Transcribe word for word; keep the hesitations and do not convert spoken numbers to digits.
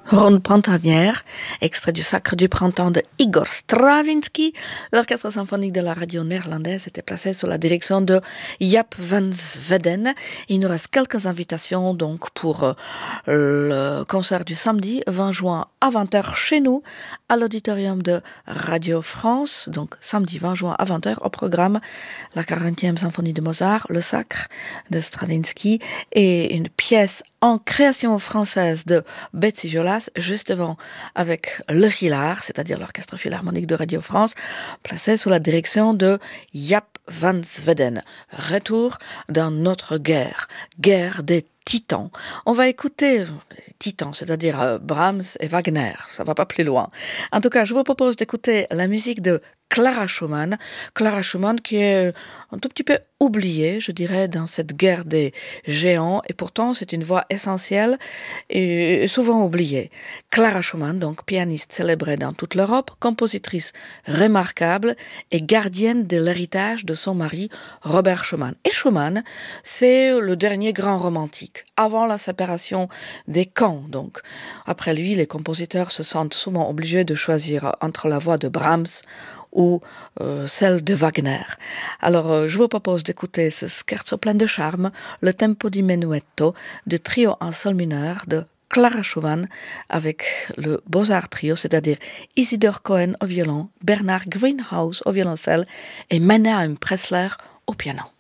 Ronde printanière, extrait du Sacre du printemps de Igor Stravinsky. L'orchestre symphonique de la radio néerlandaise était placé sous la direction de Jaap van Zweden. Il nous reste quelques invitations donc pour euh, le concert du samedi vingt juin à vingt heures chez nous, à l'auditorium de Radio France. Donc samedi vingt juin à vingt heures au programme la quarantième symphonie de Mozart, le Sacre de Stravinsky et une pièce en création française de Betsy Jolas, justement avec le Hilar, c'est-à-dire l'Orchestre Philharmonique de Radio France, placé sous la direction de Jaap van Zweden. Retour dans notre guerre, guerre des titans. On va écouter les titans, c'est-à-dire euh, Brahms et Wagner, ça va pas plus loin. En tout cas, je vous propose d'écouter la musique de Clara Schumann. Clara Schumann qui est un tout petit peu oubliée, je dirais, dans cette guerre des géants, et pourtant c'est une voix essentielle et souvent oubliée. Clara Schumann, donc pianiste célébrée dans toute l'Europe, compositrice remarquable et gardienne de l'héritage de son mari Robert Schumann. Et Schumann, c'est le dernier grand romantique, avant la séparation des camps. Donc, après lui, les compositeurs se sentent souvent obligés de choisir entre la voix de Brahms ou euh, celle de Wagner. Alors, euh, je vous propose d'écouter ce scherzo plein de charme, le tempo di menuetto, du trio en sol mineur de Clara Schumann, avec le Beaux-Arts Trio, c'est-à-dire Isidor Cohen au violon, Bernard Greenhouse au violoncelle et Mannheim Pressler au piano.